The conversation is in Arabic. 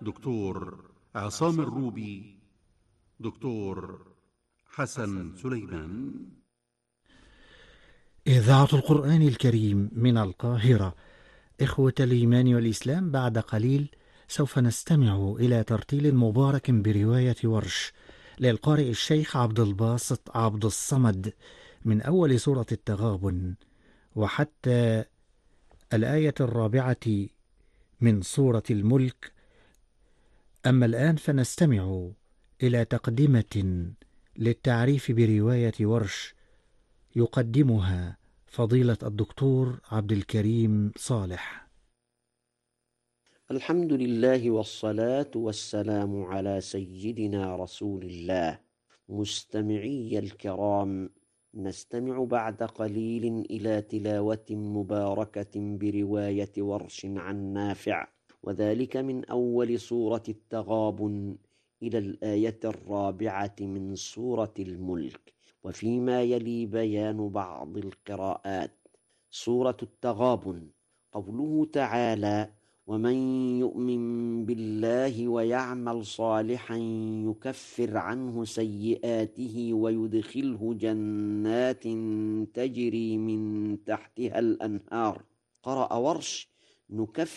دكتور عصام الروبي، دكتور حسن سليمان. إذاعة القرآن الكريم من القاهرة. إخوة الإيمان والإسلام، بعد قليل سوف نستمع إلى ترتيل مبارك برواية ورش للقارئ الشيخ عبد الباسط عبد الصمد من أول سورة التغابن وحتى الآية 4 من سورة الملك. أما الآن فنستمع إلى تقدمة للتعريف برواية ورش يقدمها فضيلة الدكتور عبد الكريم صالح. الحمد لله والصلاة والسلام على سيدنا رسول الله. مستمعي الكرام، نستمع بعد قليل إلى تلاوة مباركة برواية ورش عن نافع، وذلك من أول سورة التغابن إلى الآية 4 من سورة الملك، وفيما يلي بيان بعض القراءات. سورة التغابن. قوله تعالى: ومن يؤمن بالله ويعمل صالحا يكفر عنه سيئاته ويدخله جنات تجري من تحتها الأنهار. قرأ ورش: نكفر